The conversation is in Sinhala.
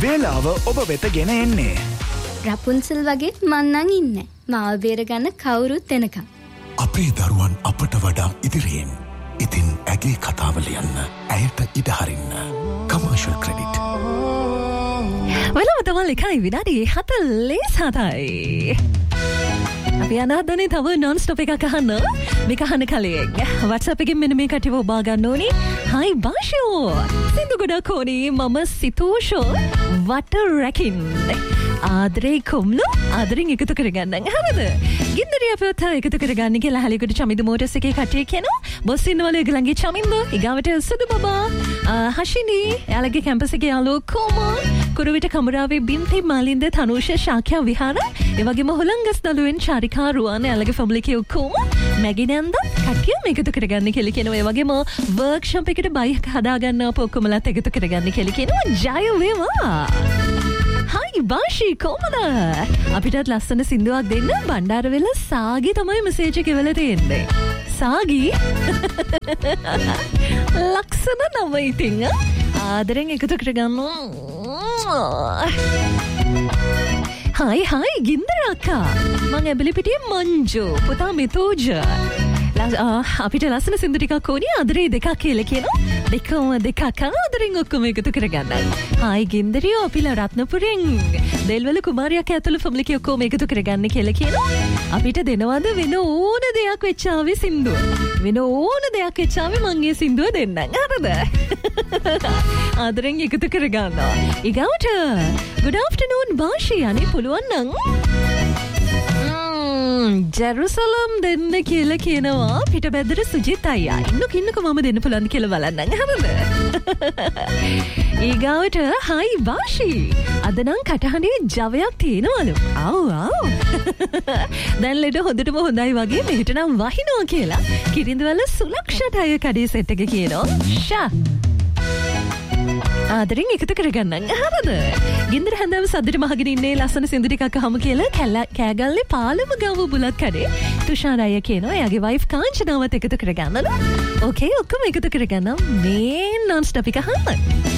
වේලාව ඔබ වෙත ගෙන එන්නේ. රපුන්සල් වගේ මන්නන් ඉන්නේ. මාව බේරගන්න කවුරුත් එනකම්. අපේ දරුවන් අපට වඩා ඉදිරියෙන්. ඉතින් ඇගේ කතාව ලියන්න. ඇයට ඉඩ හරින්න. Commercial credit. වෙලාව තමයි 1:47. අපි අනාදනේ තව non stop එකක් අහන්න. මේක අහන්න කලින් WhatsApp එකෙන් මෙන්න මේ කටිව ඔබා ගන්න ඕනි. හයි බාෂෝ. සින්දු ගොඩක් ඕනි. මම සිතෝෂෝ වට රැකින්. ආදරේ කොම්ලු ආදරෙන් එකතු කරගන්න. හරිද? ගින්දරිය අපිට එකතු කරගන්න කියලා හලියකට චමින්ද මෝටර්ස් එකේ කටිය කියනවා. බොස් ඉන්නවලු ඒගොල්ලන්ගේ චමින්ද. ඊගාවට සුදු බබා. හෂිනි එයාලගේ කැම්පස් එකේ යාළුවෝ කොමෝ. කුරුවිට කමරාවේ බින්ති මාලින්ද තනුෂ ශාක්‍ය විහාර. ඒ වගේම හොලංගස් දලුවෙන් චාරිකා රුවන් එයාලගේ ෆැමිලි එකේ ඔක්කොම මැගි නැන්ද කටිය මේකතු කරගන්න කියලා කියනවා. ඒ වගේම වර්ක්ෂොප් එකට බයික් හදාගන්න අප ඔක්කොමලත් එකතු කරගන්න කියලා කියනවා. ජය වේවා. හයි බාෂි කොමද? අපිටත් ලස්සන සින්දුවක් දෙන්න. බණ්ඩාරවෙල සාගි තමයි මෙසේජ් එක එවලා තියෙන්නේ. සාගි ලක්ෂණ නම ඉතින් ආදරෙන් එකතු කරගන්න. හයි ගින්දර අක්කා. මං ඇබිලිපිටියේ මංජු පුතා මිතෝජ. අපිට ලස්සන සින්දු ටිකක් ඕනි. ආදරේ දෙකක් කියලා කියනවා. දෙකක් ආදරෙන් ඔක්කොම එකතු කරගන්න. හයි ගින්දරියෝ අපිලා රත්නපුරෙන් දෙල්වල කුමාරියක් ඇතුළු ෆැමිලි එක ඔක්කොම එකතු කරගන්න කියලා කියනවා. අපිට දෙනවද වෙන ඕන දෙයක් වෙච්චාවේ සින්දුව. වෙන ඕන දෙයක් වෙච්චාවේ මං ඒ සින්දුව දෙන්නම්. හරිද? ආදරෙන් එකතු කරගන්න. ඊගාවට good afternoon බාෂි. අනේ පුළුවන් නම් ජෙරුසලම් දෙන්න කියලා කියනවා. පිටබැද්දට සුජිත් අයියා. ඉන්නක මම දෙන්න පුළුවන් කියලා බලන්න. හරිද? ඊගාවට හයි බාෂි. අද නම් කටහඬේ ජවයක් තියෙනවලු. ආව්. දැන් ලෙඩ හොඳටම හොඳයි වගේ මෙහෙට නම් වහිනවා කියලා. කිරින්දවල සුලක්ෂට අය කඩේ සෙට් එක කියනවා. ෂා ආදරෙන් එකතු කරගන්න. හරිද? ගින්දර හැන්දාව සද්දට මහගෙන ඉන්නේ ලස්සන සින්දු ටිකක් අහමු කියලා කෑගල්ලේ පාලම ගාව බුලත් කඩේ තුෂාර අය කියනවා. එයාගේ වයිෆ් කාංචනාවත් එකතු කරගන්නලු. ඕකේ ඔක්කොම එකතු කරගන්න. මේ non stop එක අහන්න.